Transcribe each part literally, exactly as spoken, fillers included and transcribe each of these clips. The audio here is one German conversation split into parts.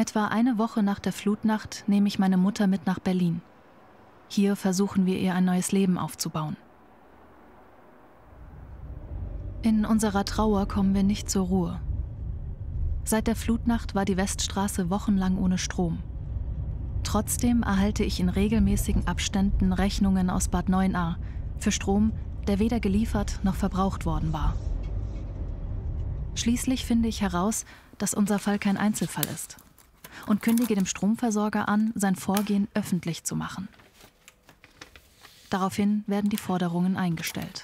Etwa eine Woche nach der Flutnacht nehme ich meine Mutter mit nach Berlin. Hier versuchen wir ihr ein neues Leben aufzubauen. In unserer Trauer kommen wir nicht zur Ruhe. Seit der Flutnacht war die Weststraße wochenlang ohne Strom. Trotzdem erhalte ich in regelmäßigen Abständen Rechnungen aus Bad Neuenahr für Strom, der weder geliefert noch verbraucht worden war. Schließlich finde ich heraus, dass unser Fall kein Einzelfall ist und kündige dem Stromversorger an, sein Vorgehen öffentlich zu machen. Daraufhin werden die Forderungen eingestellt.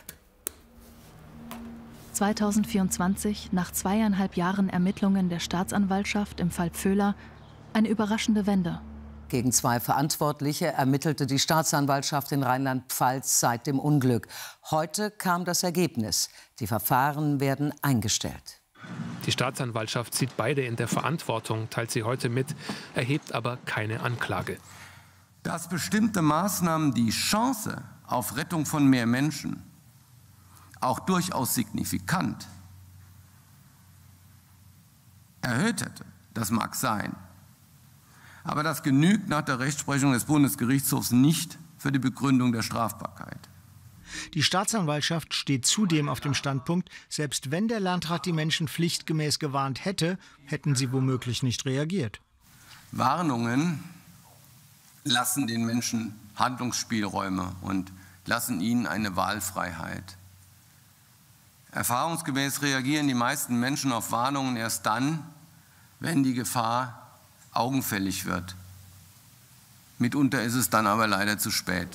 zweitausendvierundzwanzig, nach zweieinhalb Jahren Ermittlungen der Staatsanwaltschaft im Fall Pföhler, eine überraschende Wende. Gegen zwei Verantwortliche ermittelte die Staatsanwaltschaft in Rheinland-Pfalz seit dem Unglück. Heute kam das Ergebnis. Die Verfahren werden eingestellt. Die Staatsanwaltschaft sieht beide in der Verantwortung, teilt sie heute mit, erhebt aber keine Anklage. Dass bestimmte Maßnahmen die Chance auf Rettung von mehr Menschen auch durchaus signifikant erhöht hätte, das mag sein. Aber das genügt nach der Rechtsprechung des Bundesgerichtshofs nicht für die Begründung der Strafbarkeit. Die Staatsanwaltschaft steht zudem auf dem Standpunkt, selbst wenn der Landrat die Menschen pflichtgemäß gewarnt hätte, hätten sie womöglich nicht reagiert. Warnungen lassen den Menschen Handlungsspielräume und lassen ihnen eine Wahlfreiheit. Erfahrungsgemäß reagieren die meisten Menschen auf Warnungen erst dann, wenn die Gefahr augenfällig wird. Mitunter ist es dann aber leider zu spät.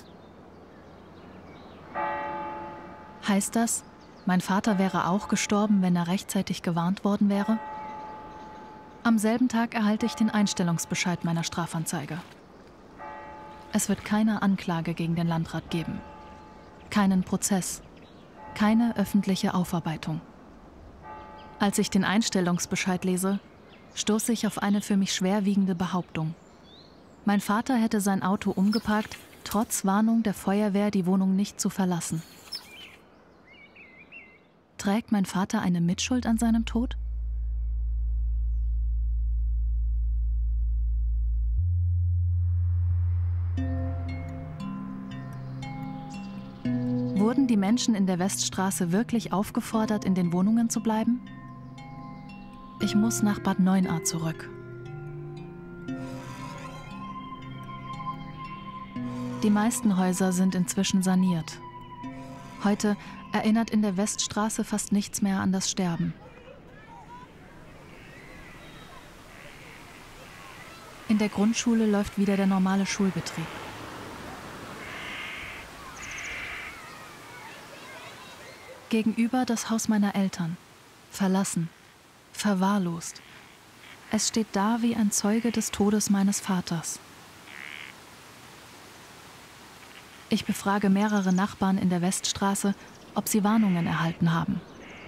Heißt das, mein Vater wäre auch gestorben, wenn er rechtzeitig gewarnt worden wäre? Am selben Tag erhalte ich den Einstellungsbescheid meiner Strafanzeige. Es wird keine Anklage gegen den Landrat geben, keinen Prozess, keine öffentliche Aufarbeitung. Als ich den Einstellungsbescheid lese, stoße ich auf eine für mich schwerwiegende Behauptung. Mein Vater hätte sein Auto umgeparkt, trotz Warnung der Feuerwehr, die Wohnung nicht zu verlassen. Trägt mein Vater eine Mitschuld an seinem Tod? Wurden die Menschen in der Weststraße wirklich aufgefordert, in den Wohnungen zu bleiben? Ich muss nach Bad Neuenahr zurück. Die meisten Häuser sind inzwischen saniert. Heute erinnert in der Weststraße fast nichts mehr an das Sterben. In der Grundschule läuft wieder der normale Schulbetrieb. Gegenüber das Haus meiner Eltern, verlassen, verwahrlost. Es steht da wie ein Zeuge des Todes meines Vaters. Ich befrage mehrere Nachbarn in der Weststraße, ob sie Warnungen erhalten haben.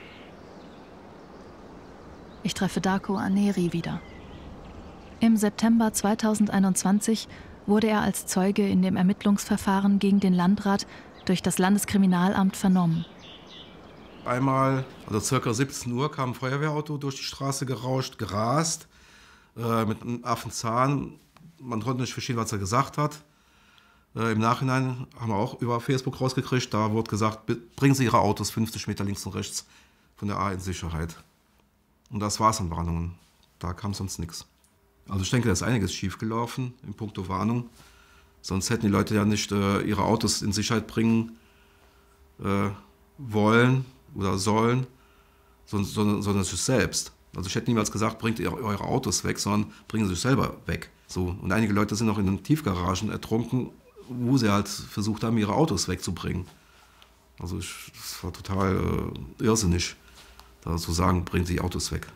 Ich treffe Darko Aneri wieder. Im September zweitausendeinundzwanzig wurde er als Zeuge in dem Ermittlungsverfahren gegen den Landrat durch das Landeskriminalamt vernommen. Einmal, also circa siebzehn Uhr, kam ein Feuerwehrauto durch die Straße gerauscht, gerast, äh, mit einem Affenzahn. Man konnte nicht verstehen, was er gesagt hat. Äh, Im Nachhinein haben wir auch über Facebook rausgekriegt, da wurde gesagt, bringen Sie Ihre Autos fünfzig Meter links und rechts von der A in Sicherheit. Und das war es an Warnungen. Da kam sonst nichts. Also ich denke, da ist einiges schiefgelaufen in puncto Warnung. Sonst hätten die Leute ja nicht äh, ihre Autos in Sicherheit bringen äh, wollen oder sollen, sondern, sondern, sondern sich selbst. Also ich hätte niemals gesagt, bringt ihr eure Autos weg, sondern bringen sie sich selber weg. So. Und einige Leute sind auch in den Tiefgaragen ertrunken, wo sie halt versucht haben, ihre Autos wegzubringen. Also es war total äh, irrsinnig, da zu sagen, bringt die Autos weg.